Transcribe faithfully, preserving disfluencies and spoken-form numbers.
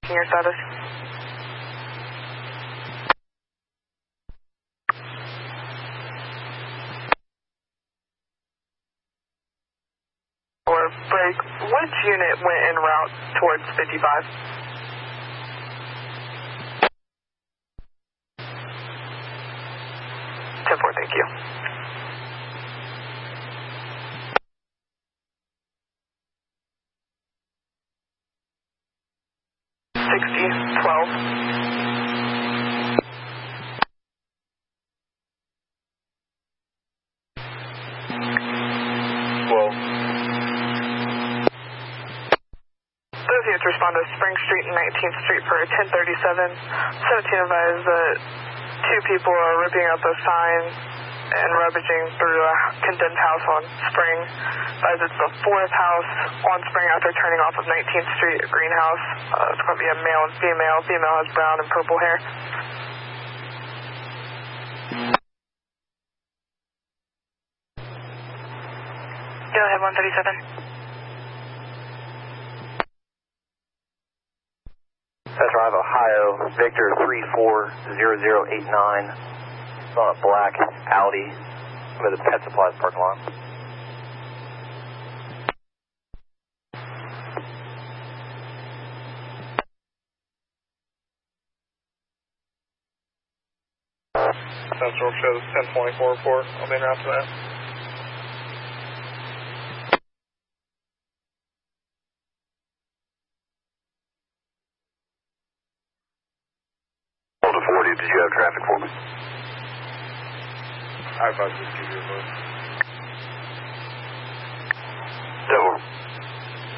Your status. Or break, which unit went en route towards fifty-five? ten four, thank you. sixty, twelve. twelve. Those units respond to Spring Street and nineteenth Street for ten thirty-seven. seventeen advised that two people are ripping out the sign and rummaging through a condemned house on Spring. Advised it's the fourth house on Spring after turning off of nineteenth Street, a greenhouse. Uh, it's going to be a male and female. Female has brown and purple hair. Go ahead, one thirty-seven. That's Drive, Ohio, Victor three four zero zero eight nine. It's on a black Audi with a pet supplies parking lot. Central shows ten twenty-four report. I'll be in after that. Delta forty, did you have traffic for me? I advise just give you a vote.